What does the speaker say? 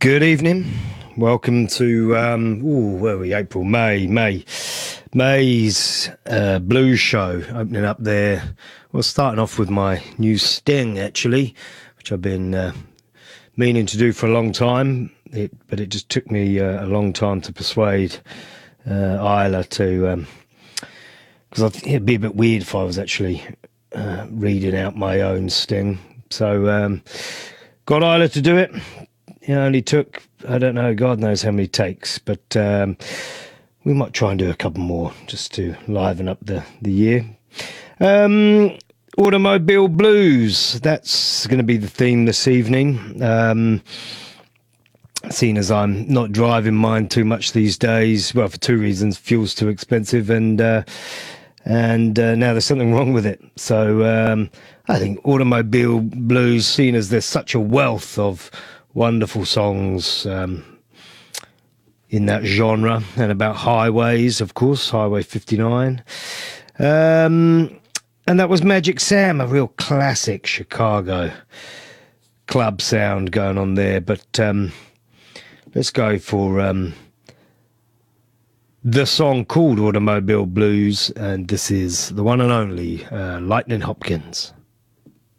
Good evening. Welcome to where are we? April, May's blues show opening up there. Well, starting off with my new Sting actually, which I've been meaning to do for a long time. But it just took me a long time to persuade Isla to, because I think it'd be a bit weird if I was actually reading out my own Sting. So got Isla to do it. It only took, I don't know, God knows how many takes, but we might try and do a couple more just to liven up the year. Automobile Blues, that's going to be the theme this evening. Seeing as I'm not driving mine too much these days, well, for two reasons: fuel's too expensive, and now there's something wrong with it. So I think Automobile Blues, seeing as there's such a wealth of wonderful songs in that genre, and about highways, of course, Highway 59. And that was Magic Sam, a real classic Chicago club sound going on there. But let's go for the song called Automobile Blues, and this is the one and only Lightning Hopkins.